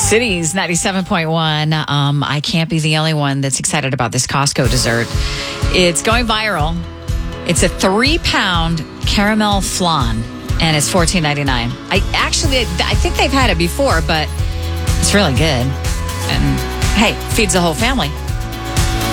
Cities 97.1. I can't be the only one that's excited about this Costco dessert. It's going viral. It's a 3-pound caramel flan, and it's $14.99. I think they've had it before, but it's really good. And hey, feeds the whole family.